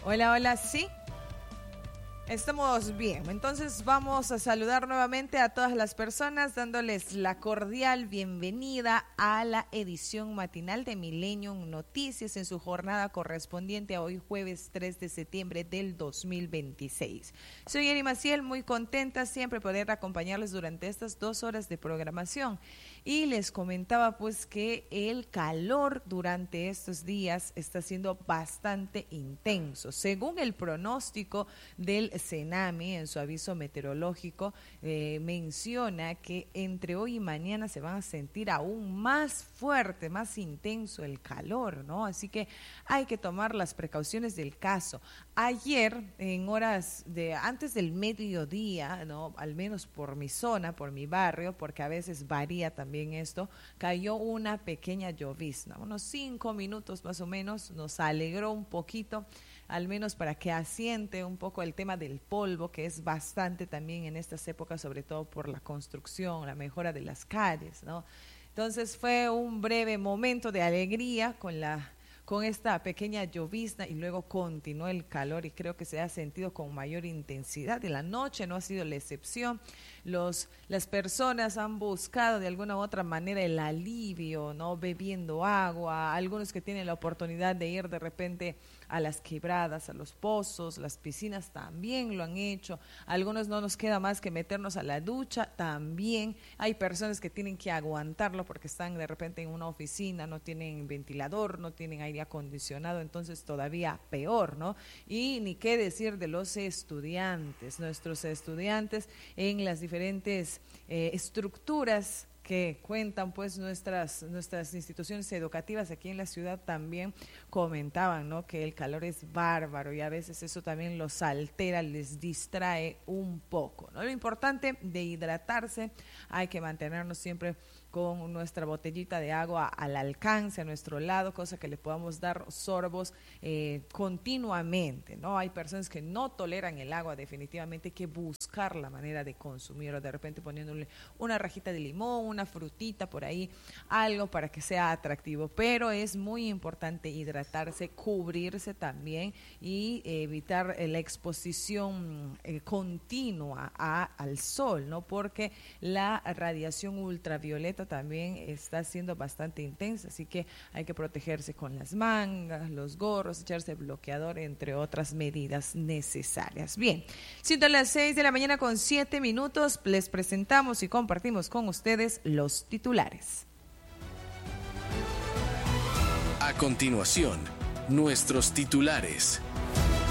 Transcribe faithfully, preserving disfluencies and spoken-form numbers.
Hola, hola, sí. Estamos bien, entonces vamos a saludar nuevamente a todas las personas dándoles la cordial bienvenida a la edición matinal de Millennium Noticias en su jornada correspondiente a hoy jueves tres de septiembre del dos mil veintiséis. Soy Eri Maciel, muy contenta siempre poder acompañarles durante estas dos horas de programación y les comentaba pues que el calor durante estos días está siendo bastante intenso. Según el pronóstico del Senami en su aviso meteorológico eh, menciona que entre hoy y mañana se van a sentir aún más fuerte, más intenso el calor, ¿no? Así que hay que tomar las precauciones del caso. Ayer, en horas de antes del mediodía, ¿no? Al menos por mi zona, por mi barrio, porque a veces varía también esto, cayó una pequeña llovizna, unos cinco minutos más o menos, nos alegró un poquito, al menos para que asiente un poco el tema del polvo, que es bastante también en estas épocas, sobre todo por la construcción, la mejora de las calles, ¿no? Entonces fue un breve momento de alegría con la con esta pequeña llovizna y luego continuó el calor y creo que se ha sentido con mayor intensidad. En la noche no ha sido la excepción. Los, las personas han buscado de alguna u otra manera el alivio, ¿no? Bebiendo agua, algunos que tienen la oportunidad de ir de repente a las quebradas, a los pozos, las piscinas también lo han hecho. Algunos no nos queda más que meternos a la ducha también. Hay personas que tienen que aguantarlo porque están de repente en una oficina, no tienen ventilador, no tienen aire acondicionado, entonces todavía peor, ¿no? Y ni qué decir de los estudiantes, nuestros estudiantes en las diferentes eh, estructuras que cuentan pues nuestras nuestras instituciones educativas aquí en la ciudad también comentaban, ¿no? Que el calor es bárbaro y a veces eso también los altera, les distrae un poco, ¿no? Lo importante de hidratarse, hay que mantenernos siempre con nuestra botellita de agua al alcance, a nuestro lado, cosa que le podamos dar sorbos eh, continuamente, ¿no? Hay personas que no toleran el agua, definitivamente hay que buscar la manera de consumir, o de repente poniéndole una rajita de limón, una frutita por ahí, algo para que sea atractivo, pero es muy importante hidratarse, cubrirse también y eh, evitar eh, la exposición eh, continua a, al sol, ¿no? Porque la radiación ultravioleta también está siendo bastante intensa, así que hay que protegerse con las mangas, los gorros, echarse bloqueador, entre otras medidas necesarias. Bien, siendo las seis de la mañana con siete minutos, les presentamos y compartimos con ustedes los titulares. A continuación, nuestros titulares.